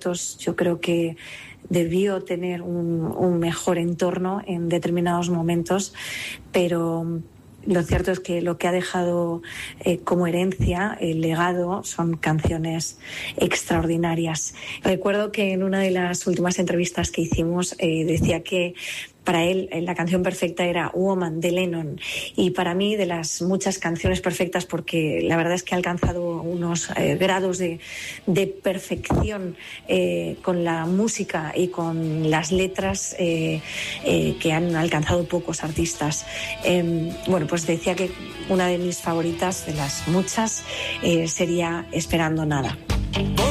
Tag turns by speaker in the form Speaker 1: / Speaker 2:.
Speaker 1: conciertos yo creo que debió tener un mejor entorno en determinados momentos, pero lo cierto es que lo que ha dejado como herencia, el legado, son canciones extraordinarias. Recuerdo que en una de las últimas entrevistas que hicimos decía que para él la canción perfecta era Woman de Lennon, y para mí de las muchas canciones perfectas, porque la verdad es que ha alcanzado unos grados de perfección con la música y con las letras que han alcanzado pocos artistas. Bueno, pues decía que una de mis favoritas, de las muchas, sería Esperando Nada.